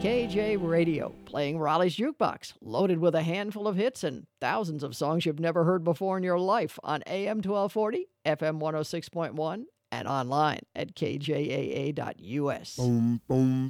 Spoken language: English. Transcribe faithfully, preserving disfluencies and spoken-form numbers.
K J Radio, playing Raleigh's Jukebox, loaded with a handful of hits and thousands of songs you've never heard before in your life on A M twelve forty, F M one oh six point one, and online at K J A A dot U S. Boom, boom.